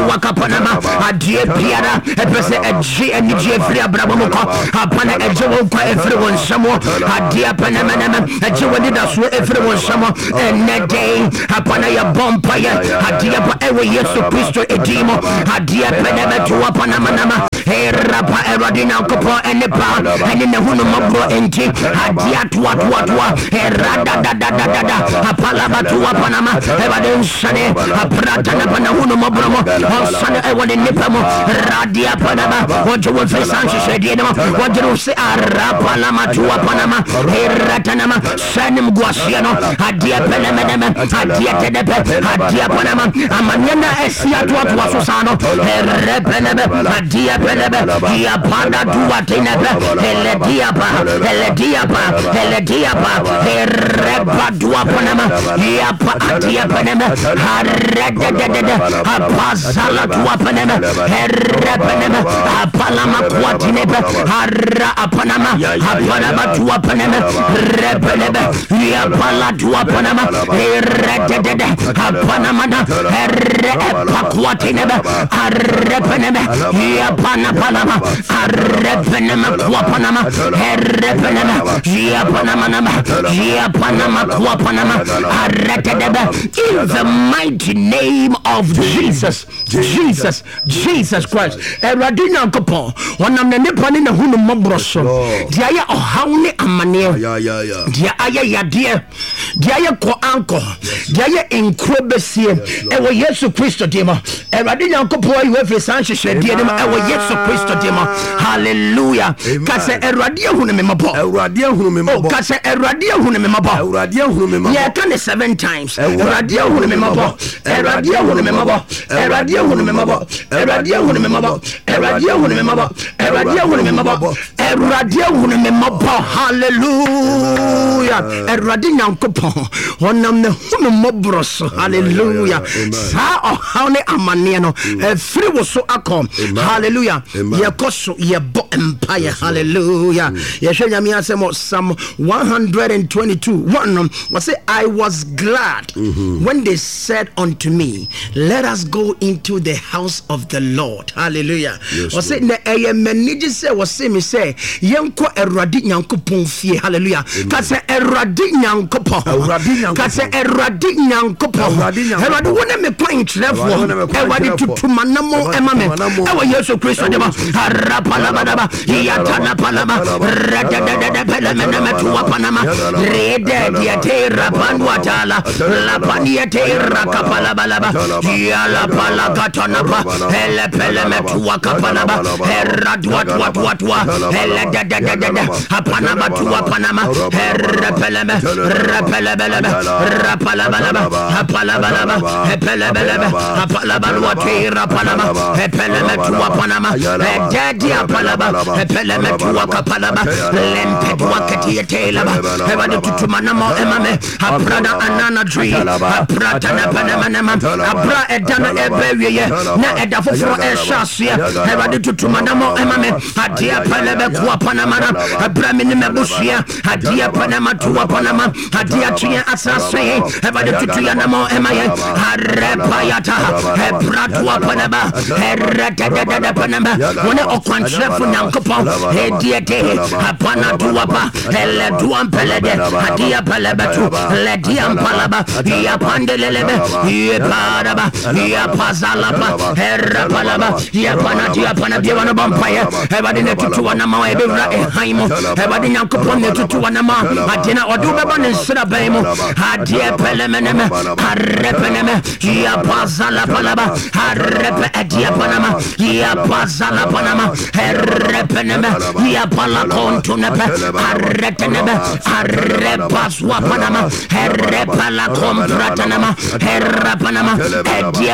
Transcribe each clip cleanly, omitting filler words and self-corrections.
wakapanama adie biara epese eji enije free abrabomko apana eje wonko efre wonsamo adie panama eje woni da so efre wonsamo enede apana ya bompa ya adie pa ewe Yesu Kristo edimo adie panama to panama nama rapa eradina kopo enepa enene hunu mabro enti adie twa rada apala batu panama ebaden sane aprata na pana hunu mabro mo sane ewone nepamo radia panama ojo wo fesanche shedie mo ojo se arapa la matu panama ratanama sanim guasiano adie pelemene adie tedepe adie panama amanyana esia twa sosano repelebe adie pelebe ya panda duwa tenebe elediapa reba duwa panama ya pa adie panama harredede apazala duwa panama repeneme apalama kuatinebe harra apanama duwa panama repelebe ya pala duwa panama redede apanama repa kuatinebe repeneme ya panama repeneme kuapanama repeneme ya panama kuapanama redede in the mighty name of Jesus Christ. Eradina kopo onam ne nipa ne hunu mobroso dia ya ohawne amane dia aya yade dia ya ko anko dia ya enkrobesie ewo Yesu Kristo demo eradina kopo iwe fesanche shedie demo ewo Yesu Kristo demo hallelujah kase eradia hunu me mabo kase eradia hunu me mabo yeah can 7 times eradia hunu me mabo eradia hunu me mabo eradia hunu me mabo eradia hunu me mabo eradia hunu me mabo eradia hunu me mabo eradia hunu me mabo hallelujah eradia nyankopon onam ne hunu mobros hallelujah sa ohane amane no free wo so akom hallelujah ye koso ye bo empire hallelujah ye hwenya mi asemo Psalm 122:1 was say I was glad when they said unto me let us go into the house of the Lord hallelujah was say na meniji say was say me say yenko eradi nyankopon fie hallelujah ka say eradi nyankopon ka say eradi nyankopon eradi wona me kwan trefo eradi tutumanamo emame ewa Yesu Kristo deba harapalabadaba yatana palama rededede pelemene tuwa panama rede diate rapanwatala lapaniate rakapalabalaba yala palagatonapa ele peleme tuwa kapalaba eradwatwatwa ele dededede apanama tuwa panama repeleme repelebelebe rapalabalaba apalabalaba epelebelebe apalabalwate rapalama epeleme tuwa panama dedi apalaba epeleme tuwa kapalaba lempe tuwa ketiyatelaba ebade tutumanamo emame aprada anana dri aprada na panama abra edana ebeweye na edafofo eshasia ebade tutumanamo emame adia pelebe kuwa panama abra minime busia adia panama tuwa panama adia chia asase ebade tutuyanamo emaye arepayata ebra tuwa panama erededede panama wone okwantrefo nyankopon ediete apana tuwa pa ele duam pelede adia pelebetu lediam palaba ya pandelelebe ya paraba ya pazalaba herra palaba ya panatia panabia wana bampaya ebade ne tutu wana ma ebewra haimo ebade nyankopon ne tutu wana ma adina oduba ba ne sra baimo adia pelemeneme arrepeneme ya pazala palaba arrepe adia panama ya pazala panama herrepeneme ya pala kontunepe arretenebe arrepaswa panama herrepala kompratanama herrapanama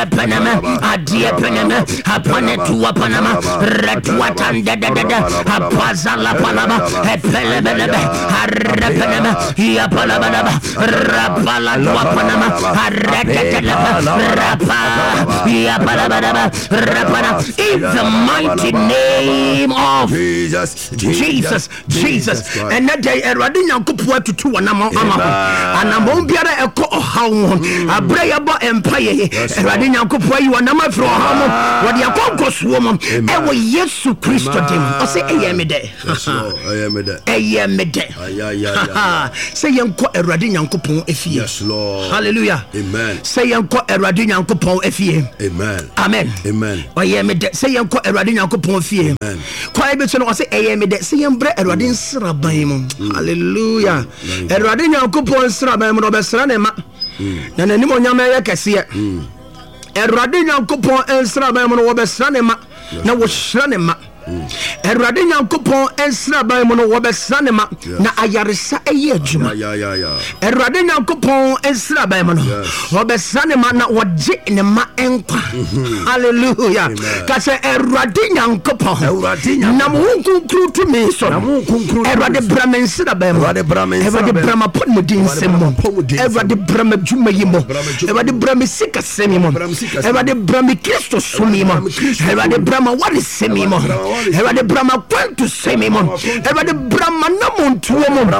adie peneme apane tuwa panama retuatandedede Rapazala Palama, Epelebelebe, Arrepelebe, Yapalabalaba, Rapala Panama, Arretelebe, Rapa, Yapalabalaba, Rapana, in the mighty name of Jesus. And that day, Radina Kupua to 2 and I'm Biara Eco How a Brayaba Empire, Radina Kupua, you are number from Hamo, what the Akokos woman, and we Yesu Christo demon. I say, I am a day. I am a day. Say, young co a Radina Kupon if yes, Lord. Hallelujah. Amen. Say, young co a Radina Kupon if ye. Amen. Amen. Amen. I am a day. Say, young co a Radina Kupon if ye. Quite better. I say, I am a day. Say, young bread a Radin Srabaim. Hallelujah. A Radina Kupon Srabam Robesranema. Then any more Yamaya Cassia. A Radina Kupon and Srabam Robesranema. Now was Shranema. Erade Nyankopon ensra ba mu no wo besanema na ayaresa eyejuma Erade Nyankopon ensra ba mu no wo besanema na woje ne ma enkwa hallelujah ka se Erade Nyankopon na mo kunkru to me so Erade brama ensra ba mu Erade brama pon mu din semo Erade brama juma yimo Erade brama sika semimo Erade brama Kristo sumimo Erade brama wari semimo Everybody Brahma went to say me, everybody Brahma Namon to a woman,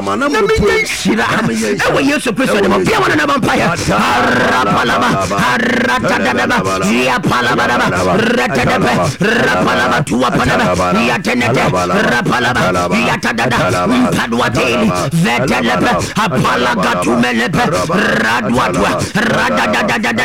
you supposed to be one of vampire. Rapalaba, Ratadaba, Yapalaba, Rapalaba, to a Panama, Yataneta, Rapalaba, Yatadada, Padwateli, Vetelebe, Apalaga to Melepe, Radwatwa, Radadada.